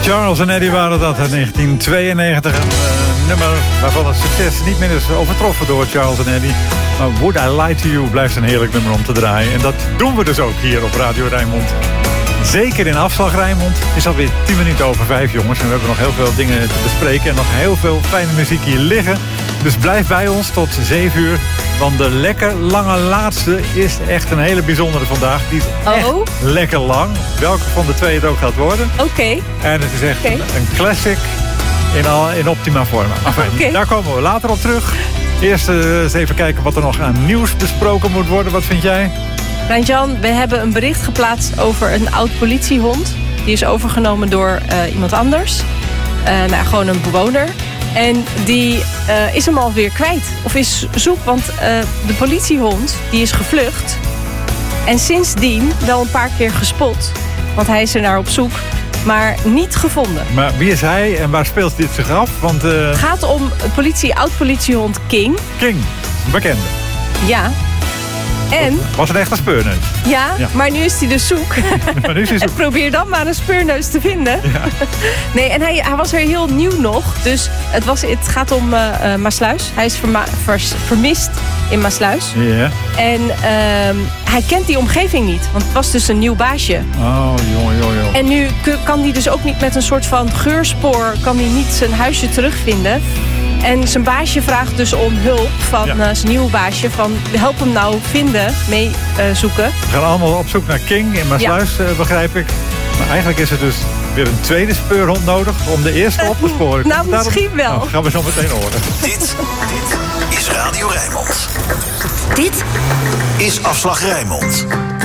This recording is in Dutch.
Charles en Eddie waren dat in 1992. Een nummer waarvan het succes niet meer is overtroffen door Charles en Eddie. Maar Would I Lie to You blijft een heerlijk nummer om te draaien. En dat doen we dus ook hier op Radio Rijnmond. Zeker in Afslag Rijnmond. Het is alweer 10 minuten over 5, jongens. En we hebben nog heel veel dingen te bespreken. En nog heel veel fijne muziek hier liggen. Dus blijf bij ons tot 7 uur. Want de lekker lange laatste is echt een hele bijzondere vandaag. Die is echt lekker lang. Welke van de twee het ook gaat worden. Oké. En het is echt een classic in optima forma. Enfin, daar komen we later op terug. Eerst eens even kijken wat er nog aan nieuws besproken moet worden. Wat vind jij? Rijn-Jan, we hebben een bericht geplaatst over een oud politiehond. Die is overgenomen door iemand anders. Gewoon een bewoner. En die is hem alweer kwijt. Of is zoek, want de politiehond die is gevlucht. En sindsdien wel een paar keer gespot. Want hij is er naar op zoek. Maar niet gevonden. Maar wie is hij en waar speelt dit zich af? Want, het gaat om oud-politiehond King. King, bekende. Ja. En was een echte speurneus. Ja, maar nu is hij dus zoek. Maar nu is hij zoek. Probeer dan maar een speurneus te vinden. Ja. Nee, en hij was er heel nieuw nog. Dus het gaat om Maassluis. Hij is vermist in Maassluis. Ja. En hij kent die omgeving niet. Want het was dus een nieuw baasje. Oh, jongen. En nu kan hij dus ook niet met een soort van geurspoor... kan hij niet zijn huisje terugvinden. En zijn baasje vraagt dus om hulp van zijn nieuwe baasje. Van help hem nou vinden, mee zoeken. We gaan allemaal op zoek naar King in Maassluis, begrijp ik. Maar eigenlijk is er dus weer een tweede speurhond nodig om de eerste op te sporen. Nou, misschien wel. Nou, gaan we zo meteen horen. Dit is Radio Rijnmond. Dit is Afslag Rijnmond.